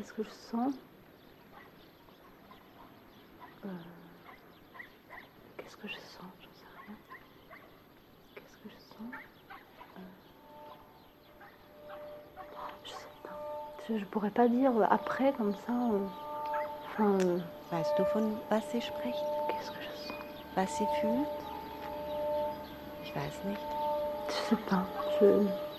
Qu'est-ce que je sens? Qu'est-ce que je sens? J'en sais rien. Qu'est-ce que je sens? Je sais pas. Je pourrais pas dire après comme ça. Enfin, Weißt du, von was sie spricht? qu'est-ce que je sens? Was sie fühlt? Ich weiß nicht. Je sais pas.